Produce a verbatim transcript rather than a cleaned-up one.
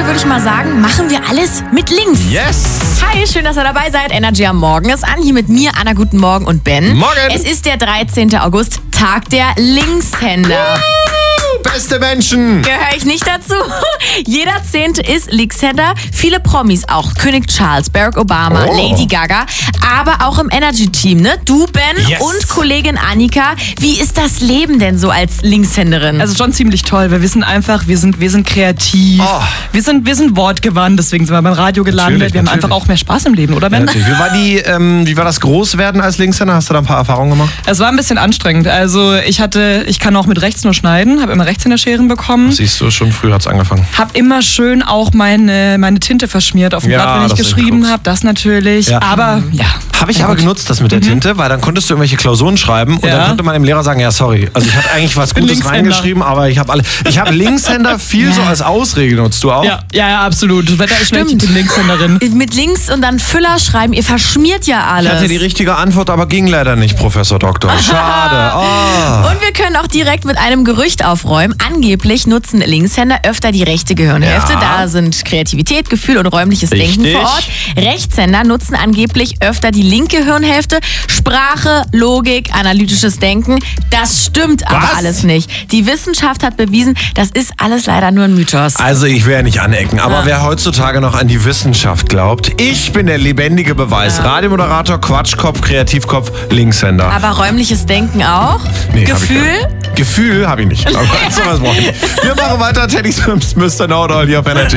würde ich mal sagen, machen wir alles mit links. Yes! Hi, schön, dass ihr dabei seid. Energy am Morgen ist an. Hier mit mir, Anna, guten Morgen und Ben. Morgen! Es ist der dreizehnte August, Tag der Linkshänder. Beste Menschen! Gehöre ich nicht dazu. Jeder Zehnte ist Linkshänder. Viele Promis auch. König Charles, Barack Obama, Oh. Lady Gaga. Aber auch im Energy-Team, ne? Du, Ben Yes. und Kollegin Annika. Wie ist das Leben denn so als Linkshänderin? Also schon ziemlich toll. Wir wissen einfach, wir sind, wir sind kreativ. Oh. Wir sind, wir sind wortgewandt, deswegen sind wir beim Radio gelandet. Natürlich, wir haben natürlich. einfach auch mehr Spaß im Leben, oder Ben? Natürlich. Wie war, die, ähm, wie war das Großwerden als Linkshänder? Hast du da ein paar Erfahrungen gemacht? Es war ein bisschen anstrengend. Also ich hatte, ich kann auch mit rechts nur schneiden, habe immer Rechtshänderscheren bekommen. Siehst du, schon früh hat's angefangen. Hab immer schön auch meine, meine Tinte verschmiert auf dem Ja, Blatt, wenn ich das ist geschrieben gut. habe. Das natürlich. Ja. Aber ja. Habe ich aber genutzt, das mit der Tinte, weil dann konntest du irgendwelche Klausuren schreiben und Ja. dann konnte man dem Lehrer sagen, ja sorry, also ich hatte eigentlich was bin Gutes Linkshänder. reingeschrieben, aber ich habe alle, ich habe Linkshänder viel Ja. so als Ausrede genutzt. Du auch? Ja, ja, ja, absolut. Das Wetter ist schlecht, ich Stimmt. bin Linkshänderin. Mit links und dann Füller schreiben. Ihr verschmiert ja Ich alles. hatte die richtige Antwort, aber ging leider nicht, Professor Doktor. Schade. Oh. Und wir können auch direkt mit einem Gerücht aufräumen. Angeblich nutzen Linkshänder öfter die rechte Gehirnhälfte. Ja. Da sind Kreativität, Gefühl und räumliches Denken Richtig. vor Ort. Rechtshänder nutzen angeblich öfter die linke Hirnhälfte. Sprache, Logik, analytisches Denken. Das stimmt aber Was? alles nicht. Die Wissenschaft hat bewiesen, das ist alles leider nur ein Mythos. Also ich will ja nicht anecken, aber Ja. wer heutzutage noch an die Wissenschaft glaubt, ich bin der lebendige Beweis. Radiomoderator, Quatschkopf, Kreativkopf, Linkshänder. Aber räumliches Denken auch? Nee, hab ich Gefühl? gar nicht. Gefühl habe ich nicht. Aber sowas brauche ich nicht. Wir machen weiter. Teddy Swims, Mister Know-It-All hier auf Energy.